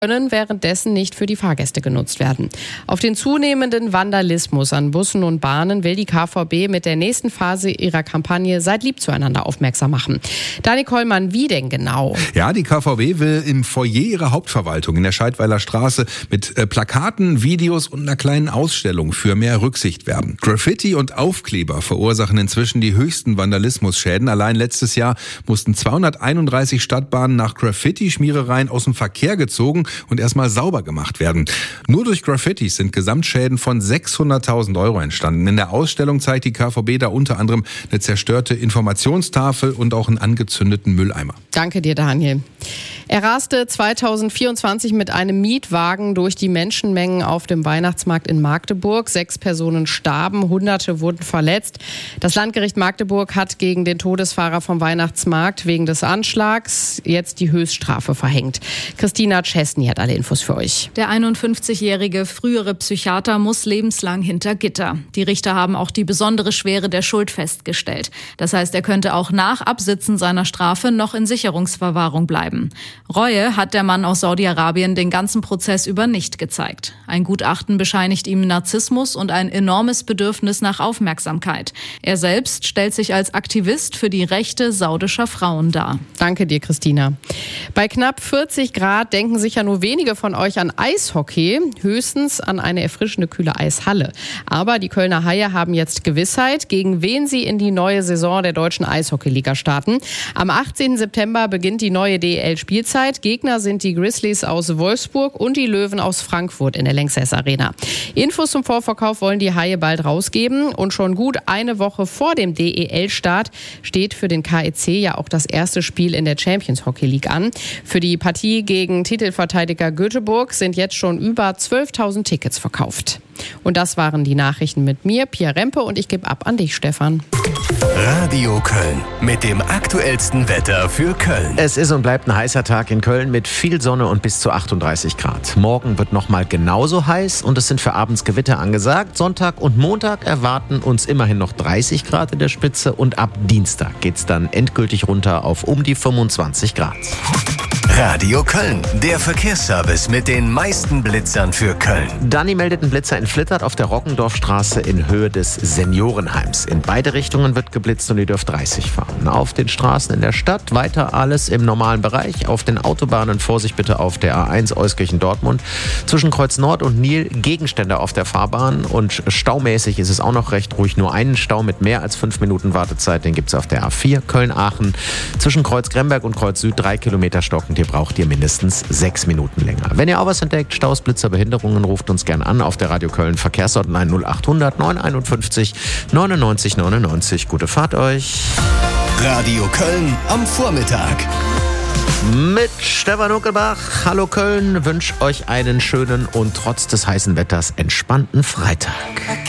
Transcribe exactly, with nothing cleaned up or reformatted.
können währenddessen nicht für die Fahrgäste genutzt werden. Auf den zunehmenden Vandalismus an Bussen und Bahnen will die K V B mit der nächsten Phase ihrer Kampagne Seid lieb zueinander aufmerksam machen. Dani Kollmann, wie denn genau? Ja, die K V B will im Foyer ihrer Hauptverwaltung in der Scheidweiler Straße mit äh, Plakaten, Videos und einer kleinen Ausstellung für mehr Rücksicht werben. Graffiti und Aufkleber verursachen inzwischen die höchsten Vandalismusschäden. Allein letztes Jahr mussten zweihunderteinunddreißig Stadtbahnen nach Graffiti-Schmierereien aus dem Verkehr gezogen und erstmal sauber gemacht werden. Nur durch Graffitis sind Gesamtschäden von sechshunderttausend Euro entstanden. In der Ausstellung zeigt die K V B da unter anderem eine zerstörte Informationstafel und auch einen angezündeten Mülleimer. Danke dir, Daniel. Er raste zweitausendvierundzwanzig mit einem Mietwagen durch die Menschenmengen auf dem Weihnachtsmarkt in Magdeburg. Sechs Personen starben, Hunderte wurden verletzt. Das Landgericht Magdeburg hat gegen den Todesfahrer vom Weihnachtsmarkt wegen des Anschlags jetzt die Höchststrafe verhängt. Christina Chesney hat alle Infos für euch. Der einundfünfzigjährige frühere Psychiater muss lebenslang hinter Gitter. Die Richter haben auch die besondere Schwere der Schuld festgestellt. Das heißt, er könnte auch nach Absitzen seiner Strafe noch in Sicherungsverwahrung bleiben. Reue hat der Mann aus Saudi-Arabien den ganzen Prozess über nicht gezeigt. Ein Gutachten bescheinigt ihm Narzissmus und ein enormes Bedürfnis nach Aufmerksamkeit. Er selbst stellt sich als Aktivist für die Rechte saudischer Frauen dar. Danke dir, Christina. Bei knapp vierzig Grad denken sicher nur wenige von euch an Eishockey, höchstens an eine erfrischende, kühle Eishalle. Aber die Kölner Haie haben jetzt Gewissheit, gegen wen sie in die neue Saison der deutschen Eishockeyliga starten. Am achtzehnten September beginnt die neue D E L-Spielzeit. Gegner sind die Grizzlies aus Wolfsburg und die Löwen aus Frankfurt in der Lanxess Arena. Infos zum Vorverkauf wollen die Haie bald rausgeben. Und schon gut eine Woche vor dem D E L-Start steht für den K E C ja auch das erste Spiel in der Champions Hockey League an. Für die Partie gegen Titelverteidiger Göteborg sind jetzt schon über zwölftausend Tickets verkauft. Und das waren die Nachrichten mit mir, Pia Rempe, und ich gebe ab an dich, Stefan. Radio Köln mit dem aktuellsten Wetter für Köln. Es ist und bleibt ein heißer Tag in Köln mit viel Sonne und bis zu achtunddreißig Grad. Morgen wird noch mal genauso heiß und es sind für abends Gewitter angesagt. Sonntag und Montag erwarten uns immerhin noch dreißig Grad in der Spitze und ab Dienstag geht's dann endgültig runter auf um die fünfundzwanzig Grad. Radio Köln, der Verkehrsservice mit den meisten Blitzern für Köln. Dani meldet einen Blitzer in Flittert auf der Rockendorfstraße in Höhe des Seniorenheims. In beide Richtungen wird geblitzt und ihr dürft dreißig fahren. Auf den Straßen in der Stadt weiter alles im normalen Bereich. Auf den Autobahnen Vorsicht bitte auf der A eins Euskirchen-Dortmund. Zwischen Kreuz Nord und Nil Gegenstände auf der Fahrbahn. Und staumäßig ist es auch noch recht ruhig. Nur einen Stau mit mehr als fünf Minuten Wartezeit, den gibt es auf der A vier Köln-Aachen. Zwischen Kreuz Gremberg und Kreuz Süd drei Kilometer stockend. Hier braucht ihr mindestens sechs Minuten länger. Wenn ihr auch was entdeckt, Staus, Blitzer, Behinderungen, ruft uns gern an auf der Radio Köln Verkehrshotline null achthundert neunhunderteinundfünfzig neunundneunzig neunundneunzig. Gute Fahrt euch. Radio Köln am Vormittag. Mit Stefan Huckelbach. Hallo Köln, wünsche euch einen schönen und trotz des heißen Wetters entspannten Freitag.